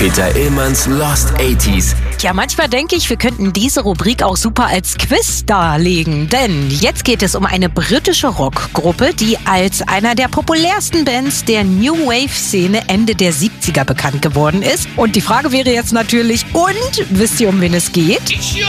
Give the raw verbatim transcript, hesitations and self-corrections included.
Peter Illmanns Lost achtziger. Ja, manchmal denke ich, wir könnten diese Rubrik auch super als Quiz darlegen. Denn jetzt geht es um eine britische Rockgruppe, die als einer der populärsten Bands der New Wave-Szene Ende der siebziger bekannt geworden ist. Und die Frage wäre jetzt natürlich, und wisst ihr, um wen es geht?